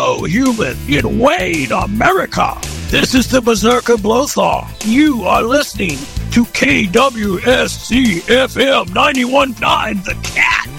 Hello, human in Wayne, America. This is the Berserker Blowthaw. You are listening to KWSC FM 91.9 The Cat.